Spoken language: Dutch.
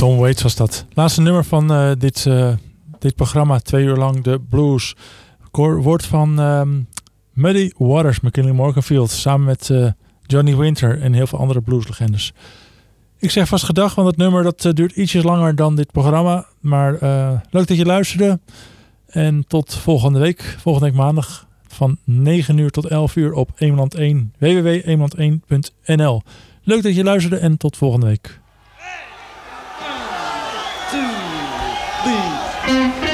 Tom Waits was dat. Laatste nummer van dit programma. 2 uur lang de blues. Woord van Muddy Waters, McKinley Morganfield. Samen met Johnny Winter en heel veel andere blueslegendes. Ik zeg vast gedag, want het nummer dat duurt ietsjes langer dan dit programma. Maar leuk dat je luisterde. En tot volgende week. Volgende week maandag van 9 uur tot 11 uur op Eemland 1. www.eemland1.nl. Leuk dat je luisterde en tot volgende week.